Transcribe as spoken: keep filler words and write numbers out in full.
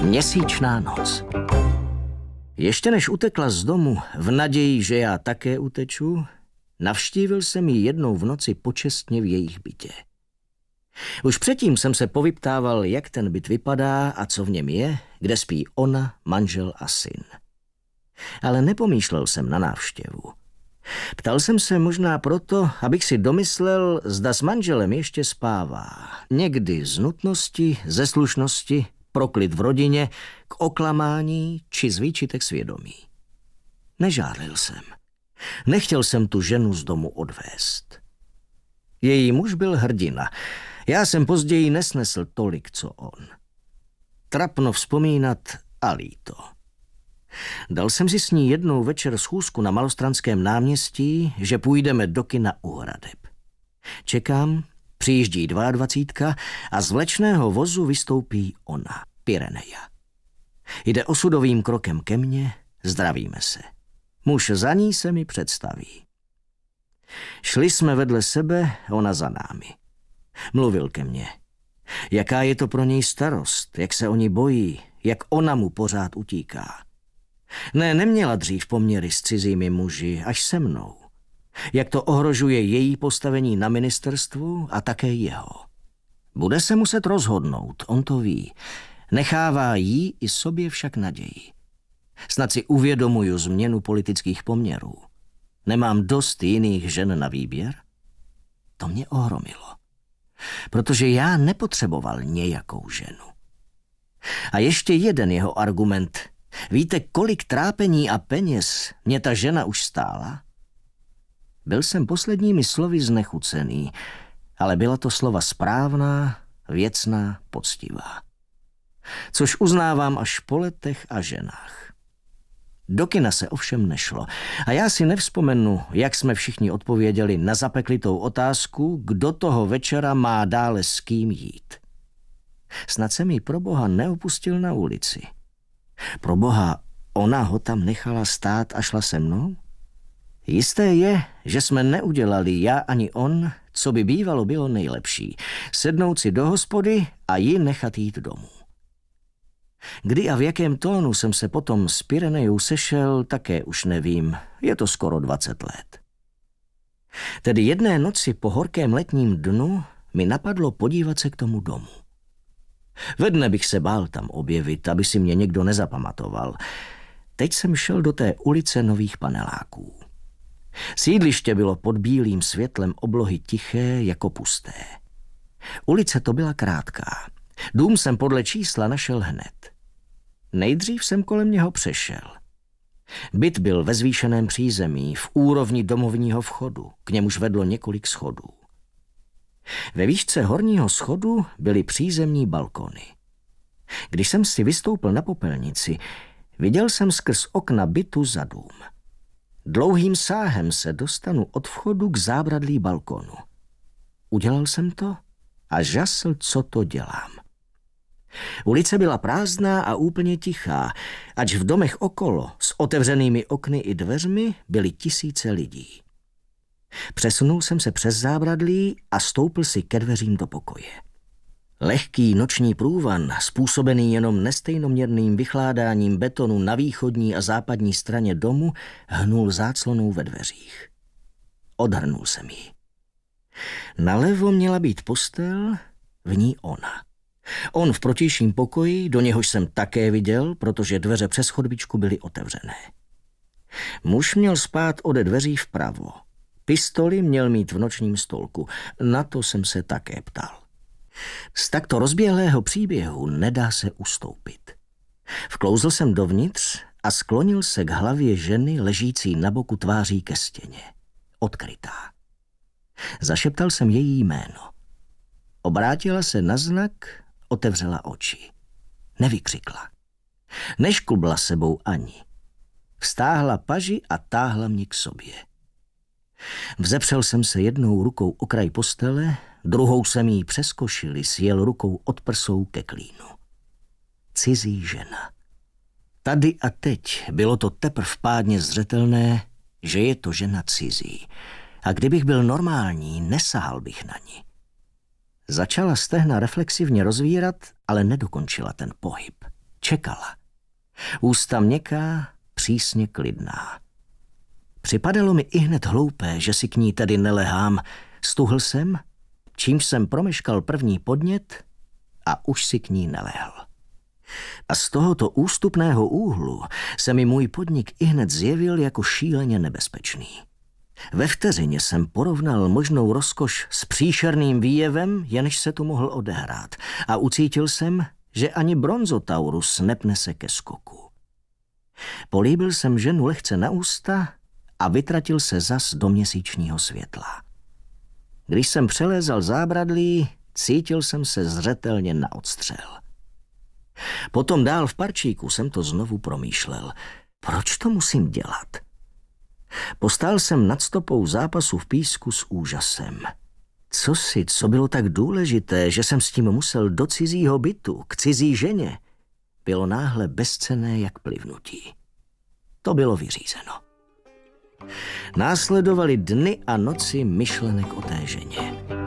Měsíčná noc. Ještě než utekla z domu v naději, že já také uteču, navštívil jsem ji jednou v noci počestně v jejich bytě. Už předtím jsem se povyptával, jak ten byt vypadá a co v něm je, kde spí ona, manžel a syn. Ale nepomýšlel jsem na návštěvu. Ptal jsem se možná proto, abych si domyslel, zda s manželem ještě spává. Někdy z nutnosti, ze slušnosti, pro klid v rodině, k oklamání či z výčitek svědomí. Nežádlil jsem. Nechtěl jsem tu ženu z domu odvést. Její muž byl hrdina. Já jsem později nesnesl tolik, co on. Trapno vzpomínat a líto. Dal jsem si s ní jednou večer schůzku na Malostranském náměstí, že půjdeme do kina u Hradeb. Čekám, přijíždí dvaadvacítka a z vlečného vozu vystoupí ona, Pyreneja. Jde osudovým krokem ke mně, zdravíme se. Muž za ní se mi představí. Šli jsme vedle sebe, ona za námi. Mluvil ke mně. Jaká je to pro něj starost, jak se o ní bojí, jak ona mu pořád utíká. Ne, neměla dřív poměry s cizími muži, až se mnou. Jak to ohrožuje její postavení na ministerstvu a také jeho. Bude se muset rozhodnout, on to ví. Nechává jí i sobě však naději. Snad si uvědomuju změnu politických poměrů. Nemám dost jiných žen na výběr? To mě ohromilo. Protože já nepotřeboval nějakou ženu. A ještě jeden jeho argument. Víte, kolik trápení a peněz mě ta žena už stála? Byl jsem posledními slovy znechucený, ale byla to slova správná, věcná, poctivá. Což uznávám až po letech a ženách. Do kina se ovšem nešlo a já si nevzpomenu, jak jsme všichni odpověděli na zapeklitou otázku, kdo toho večera má dále s kým jít. Snad jsem ji pro boha neopustil na ulici. Pro boha, ona ho tam nechala stát a šla se mnou? Jisté je, že jsme neudělali já ani on, co by bývalo bylo nejlepší. Sednout si do hospody a ji nechat jít domů. Kdy a v jakém tónu jsem se potom s Pyrenejou sešel, také už nevím. Je to skoro dvacet let. Tedy jedné noci po horkém letním dnu mi napadlo podívat se k tomu domu. Ve dne bych se bál tam objevit, aby si mě někdo nezapamatoval. Teď jsem šel do té ulice Nových paneláků. Sídliště bylo pod bílým světlem oblohy tiché jako pusté. Ulice to byla krátká. Dům jsem podle čísla našel hned. Nejdřív jsem kolem něho přešel. Byt byl ve zvýšeném přízemí, v úrovni domovního vchodu, k němuž vedlo několik schodů. Ve výšce horního schodu byly přízemní balkony. Když jsem si vystoupil na popelnici, viděl jsem skrz okna bytu za dům. Dlouhým sáhem se dostanu od vchodu k zábradlí balkonu. Udělal jsem to a žasl, co to dělám. Ulice byla prázdná a úplně tichá, ač v domech okolo s otevřenými okny i dveřmi byly tisíce lidí. Přesunul jsem se přes zábradlí a stoupl si ke dveřím do pokoje. Lehký noční průvan, způsobený jenom nestejnoměrným vychládáním betonu na východní a západní straně domu, hnul záclonou ve dveřích. Odhrnul jsem ji. Nalevo měla být postel, v ní ona. On v protějším pokoji, do něhož jsem také viděl, protože dveře přes chodbičku byly otevřené. Muž měl spát ode dveří vpravo. Pistoli měl mít v nočním stolku. Na to jsem se také ptal. Z takto rozběhlého příběhu nedá se ustoupit. Vklouzl jsem dovnitř a sklonil se k hlavě ženy ležící na boku tváří ke stěně. Odkrytá. Zašeptal jsem její jméno. Obrátila se na znak, otevřela oči. Nevykřikla. Nešklubla sebou ani. Vztáhla paži a táhla mě k sobě. Vzepřel jsem se jednou rukou o kraj postele, druhou jsem jí přes košili sjel rukou od prsou ke klínu. Cizí žena. Tady a teď bylo to teprv pádně zřetelné, že je to žena cizí. A kdybych byl normální, nesahal bych na ní. Začala stehna reflexivně rozvírat, ale nedokončila ten pohyb. Čekala. Ústa měkká, přísně klidná. Připadalo mi ihned hloupé, že si k ní tady nelehám. Stuhl jsem, čímž jsem promeškal první podnět a už si k ní nelehl. A z tohoto ústupného úhlu se mi můj podnik ihned zjevil jako šíleně nebezpečný. Ve vteřině jsem porovnal možnou rozkoš s příšerným výjevem, jenž se tu mohl odehrát, a ucítil jsem, že ani Bronzotaurus nepne se ke skoku. Políbil jsem ženu lehce na ústa a vytratil se zas do měsíčního světla. Když jsem přelézal zábradlí, cítil jsem se zřetelně na odstřel. Potom dál v parčíku jsem to znovu promýšlel. Proč to musím dělat? Postál jsem nad stopou zápasu v písku s úžasem. Co si, co bylo tak důležité, že jsem s tím musel do cizího bytu, k cizí ženě, bylo náhle bezcenné jak plivnutí. To bylo vyřízeno. Následovaly dny a noci myšlenek o té ženě.